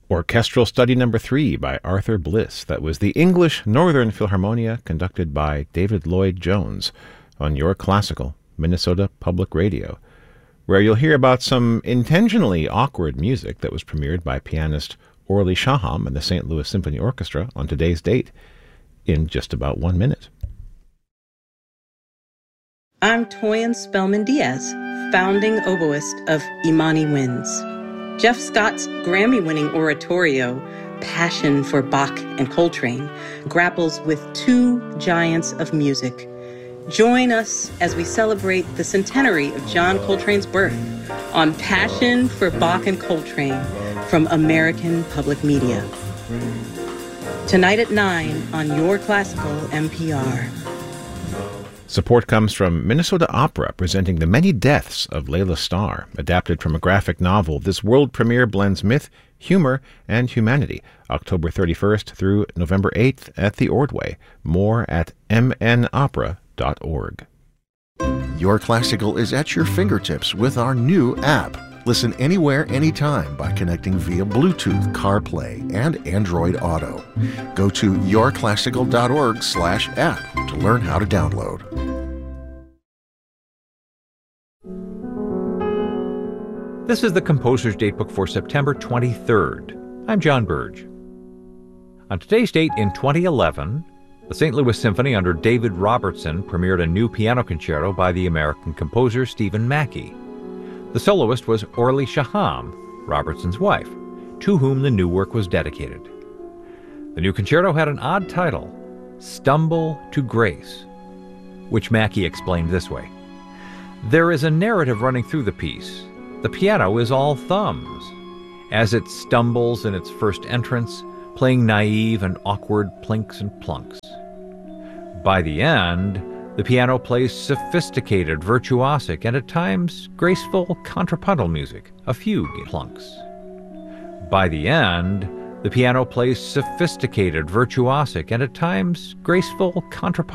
Orchestral Study Number 3 by Arthur Bliss. That was the English Northern Philharmonia, conducted by David Lloyd Jones on Your Classical, Minnesota Public Radio, where you'll hear about some intentionally awkward music that was premiered by pianist Orly Shaham and the St. Louis Symphony Orchestra on today's date in just about 1 minute. I'm Toyin Spellman Diaz, founding oboist of Imani Winds. Jeff Scott's Grammy-winning oratorio, Passion for Bach and Coltrane, grapples with two giants of music. Join us as we celebrate the centenary of John Coltrane's birth on Passion for Bach and Coltrane from American Public Media. Tonight at 9 on Your Classical NPR. Support comes from Minnesota Opera, presenting The Many Deaths of Layla Starr, adapted from a graphic novel. This world premiere blends myth, humor, and humanity. October 31st through November 8th at the Ordway. More at mnopera.org. Your Classical is at your fingertips with our new app. Listen anywhere, anytime by connecting via Bluetooth, CarPlay, and Android Auto. Go to yourclassical.org/app to learn how to download. This is the Composer's Datebook for September 23rd. I'm John Burge. On today's date in 2011, the St. Louis Symphony under David Robertson premiered a new piano concerto by the American composer Stephen Mackey. The soloist was Orly Shaham, Robertson's wife, to whom the new work was dedicated. The new concerto had an odd title, Stumble to Grace, which Mackey explained this way. There is a narrative running through the piece. The piano is all thumbs, as it stumbles in its first entrance, playing naive and awkward plinks and plunks. By the end, the piano plays sophisticated, virtuosic, and at times graceful contrapuntal music, a fugue plunks. By the end, the piano plays sophisticated, virtuosic, and at times graceful contrapuntal